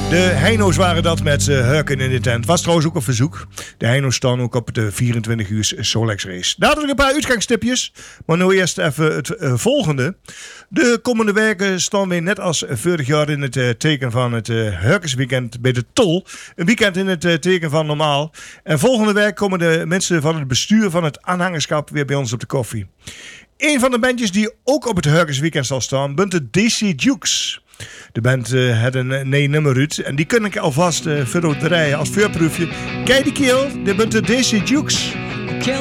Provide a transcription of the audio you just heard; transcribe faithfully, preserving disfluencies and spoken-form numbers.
De Heino's waren dat met uh, Hurken in de tent. Was trouwens ook een verzoek. De Heino's staan ook op de vierentwintig uur Solex race. Dadelijk een paar uitgangstipjes. Maar nu eerst even het uh, volgende. De komende weken staan we net als vorig jaar in het uh, teken van het uh, Hurkensweekend bij de Tol. Een weekend in het uh, teken van normaal. En volgende week komen de mensen van het bestuur van het aanhangerschap weer bij ons op de koffie. Een van de bandjes die ook op het Hurkensweekend zal staan, bent de D C Dukes. De band uh, had een nee nummer uit. En die kun ik alvast uh, verder rijden als voorproefje. Kijk die keel, dit bent de D C Dukes.